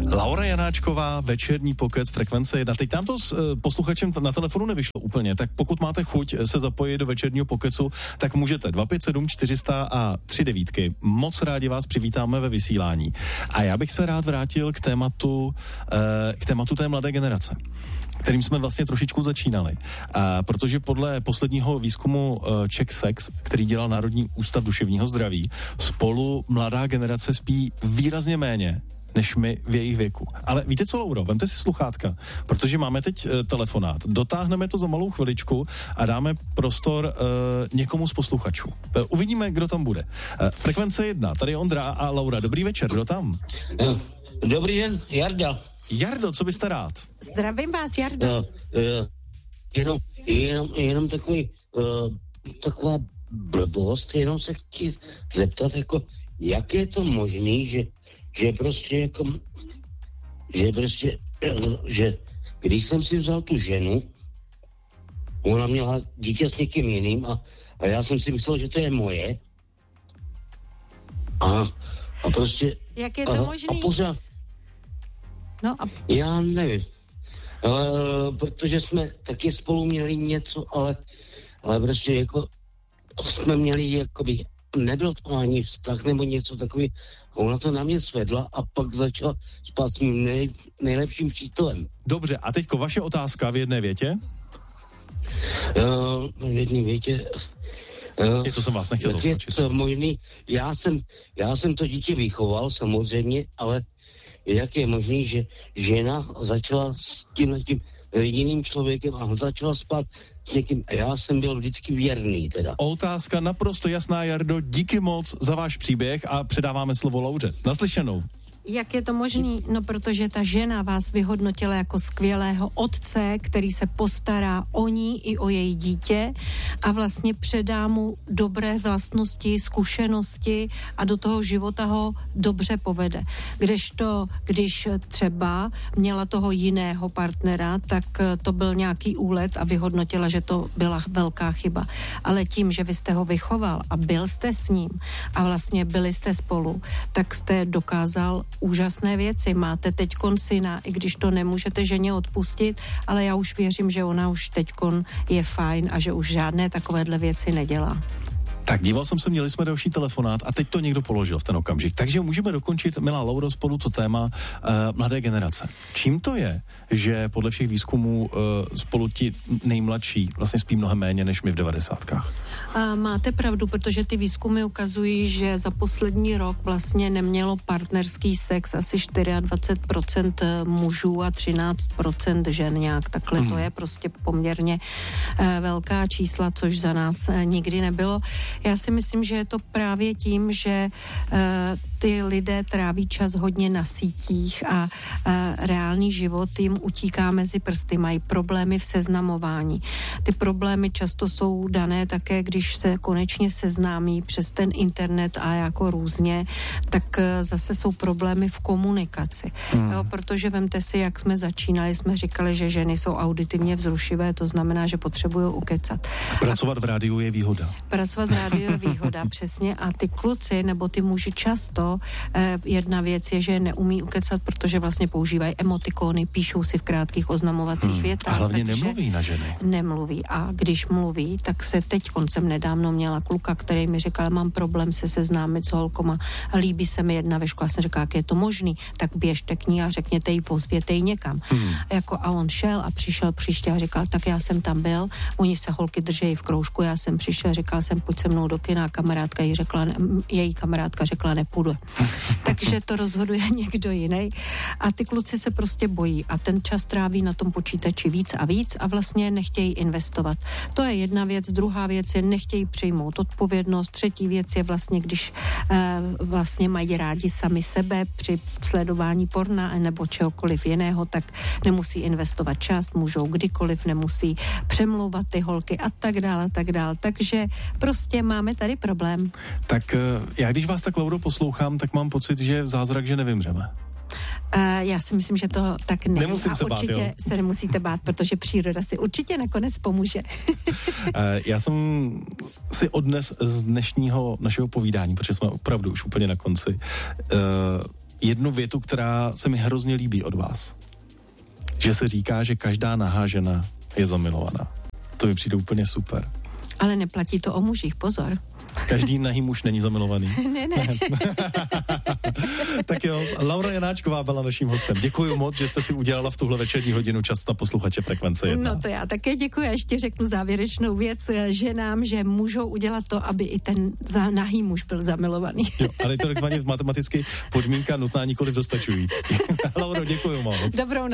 Laura Janáčková, večerní pokec, frekvence 1. Teď nám to s posluchačem na telefonu nevyšlo úplně, tak pokud máte chuť se zapojit do večerního pokecu, tak můžete 257 400 a 39. Moc rádi vás přivítáme ve vysílání. A já bych se rád vrátil k tématu té mladé generace, kterým jsme vlastně trošičku začínali. Protože podle posledního výzkumu CzechSex, který dělal Národní ústav duševního zdraví, spolu mladá generace spí výrazně méně než my v jejich věku. Ale víte co, Lauro, vemte si sluchátka, protože máme teď telefonát. Dotáhneme to za malou chviličku a dáme prostor někomu z posluchačů. Uvidíme, kdo tam bude. Frekvence 1, tady je Ondra a Laura. Dobrý večer, kdo tam? Dobrý den, Jarda. Jardo, co byste rád? Zdravím vás, Jardo. Jenom taková blbost, jenom se chci zeptat, jako, jak je to možný, že když jsem si vzal tu ženu, ona měla dítě s někým jiným a já jsem si myslel, že to je moje. A prostě... Jak je to možný? A pořád... No a... Já nevím. Protože jsme taky spolu měli něco, ale prostě jako jsme měli jakoby... Nebyl to ani vztah nebo něco takový. Ona to na mě svedla a pak začala spát s mým nejlepším přítelem. Dobře, a teďko vaše otázka v jedné větě? V jedné větě... To jsem vás nechtěl zaskočit. Je to možný? Já jsem to dítě vychoval, samozřejmě, ale jak je možný, že žena začala s tím jiným člověkem a začala spát s někým a já jsem byl vždycky věrný teda. Otázka naprosto jasná, Jardo, díky moc za váš příběh a předáváme slovo Lauře. Naslyšenou. Jak je to možný? No, protože ta žena vás vyhodnotila jako skvělého otce, který se postará o ní i o její dítě a vlastně předá mu dobré vlastnosti, zkušenosti a do toho života ho dobře povede. Když třeba měla toho jiného partnera, tak to byl nějaký úlet a vyhodnotila, že to byla velká chyba. Ale tím, že vy jste ho vychoval a byl jste s ním a vlastně byli jste spolu, tak jste dokázal úžasné věci. Máte teďkon syna, i když to nemůžete ženě odpustit, ale já už věřím, že ona už teďkon je fajn a že už žádné takovéhle věci nedělá. Tak díval jsem se, měli jsme další telefonát a teď to někdo položil v ten okamžik. Takže můžeme dokončit, milá Lauro, spolu to téma mladé generace. Čím to je, že podle všech výzkumů spolu ti nejmladší vlastně spí mnohem méně než my v 90kách? Máte pravdu, protože ty výzkumy ukazují, že za poslední rok vlastně nemělo partnerský sex asi 24% mužů a 13% žen nějak. Takhle to je prostě poměrně velká čísla, což za nás nikdy nebylo. Já si myslím, že je to právě tím, že ty lidé tráví čas hodně na sítích a reálný život jim utíká mezi prsty, mají problémy v seznamování. Ty problémy často jsou dané také, když se konečně seznámí přes ten internet a jako různě, tak zase jsou problémy v komunikaci. Jo, protože vemte si, jak jsme začínali, jsme říkali, že ženy jsou auditivně vzrušivé, to znamená, že potřebují ukecat. Pracovat v rádiu je výhoda. Pracovat v rádiu je výhoda, přesně. A ty kluci nebo ty muži často, jedna věc je, že neumí ukecat, protože vlastně používají emotikony, píšou si v krátkých oznamovacích větách. A hlavně nemluví na ženy. Nemluví. A když mluví, tak se teď koncem nedávno měla kluka, který mi říkal, mám problém se seznámit s holkoma, líbí se mi jedna ve škole. Já jsem říkala, jak je to možný, tak běžte k ní a řekněte jí, pozvěte jí někam. A on šel a přišel příště a říkal, tak já jsem tam byl, oni se holky držejí v kroužku, já jsem přišel, říkal jsem, pojď se mnou do kina, její kamarádka řekla, nepůjdu. Takže to rozhoduje někdo jiný a ty kluci se prostě bojí a ten čas tráví na tom počítači víc a vlastně nechtějí investovat. To je jedna věc, druhá věc je, nechtějí přijmout odpovědnost, třetí věc je vlastně, když vlastně mají rádi sami sebe při sledování porna nebo čehokoliv jiného, tak nemusí investovat čas, můžou kdykoliv, nemusí přemlouvat ty holky a tak dále. Takže prostě máme tady problém. Tak já když vás tak, Lauro, poslouchám, tak mám pocit, že je zázrak, že nevymřeme. Já si myslím, že to tak není. Nemusím se bát, určitě jo? se nemusíte bát, protože příroda si určitě nakonec pomůže. Já jsem si odnes z dnešního našeho povídání, protože jsme opravdu už úplně na konci, jednu větu, která se mi hrozně líbí od vás. Že se říká, že každá nahá žena je zamilovaná. To mi přijde úplně super. Ale neplatí to o mužích, pozor. Každý nahý muž není zamilovaný. Ne. Tak jo, Laura Janáčková byla naším hostem. Děkuji moc, že jste si udělala v tuhle večerní hodinu čas na posluchače Frekvence 1. No to já také děkuji. A ještě řeknu závěrečnou věc ženám, že můžou udělat to, aby i ten nahý muž byl zamilovaný. Jo, ale je to takzvaně matematicky podmínka nutná, nikoliv dostačující. Lauro, děkuji moc. Dobrou noc.